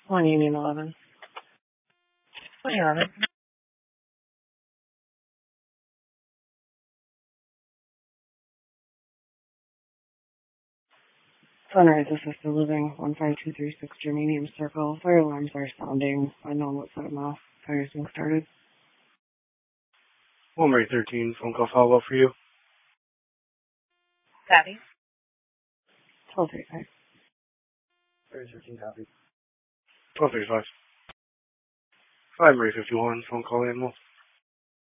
One Union 11. What do you have it? Sunrise Assisted Living, 15236 Germanium Circle. Fire alarms are sounding. Unknown what set them off. Fire's being started. Mary 13, phone call follow-up for you. Copy. 1235. Mary 13, copy. 1235. 5 Mary 51, phone call animal.